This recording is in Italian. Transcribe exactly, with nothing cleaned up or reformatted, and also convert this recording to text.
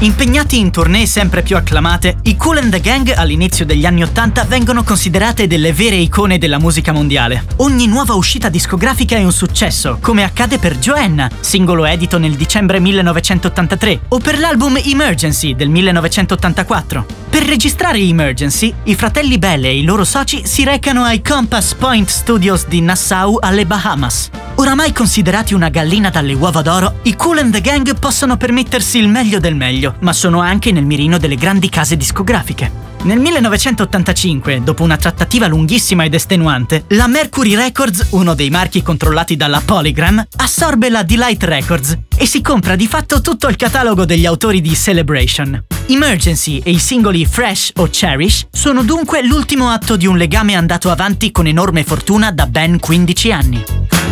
Impegnati in tournée sempre più acclamate, i Kool and the Gang all'inizio degli anni ottanta vengono considerate delle vere icone della musica mondiale. Ogni nuova uscita discografica è un successo, come accade per Joanna, singolo edito nel dicembre millenovecentottantatré, o per l'album Emergency del millenovecentottantaquattro. Per registrare Emergency, i fratelli Bell e i loro soci si recano ai Compass Point Studios di Nassau alle Bahamas. Oramai considerati una gallina dalle uova d'oro, i Kool and the Gang possono permettersi il meglio del meglio, ma sono anche nel mirino delle grandi case discografiche. Nel millenovecentottantacinque, dopo una trattativa lunghissima ed estenuante, la Mercury Records, uno dei marchi controllati dalla Polygram, assorbe la Delight Records e si compra di fatto tutto il catalogo degli autori di Celebration. Emergency e i singoli Fresh o Cherish sono dunque l'ultimo atto di un legame andato avanti con enorme fortuna da ben quindici anni.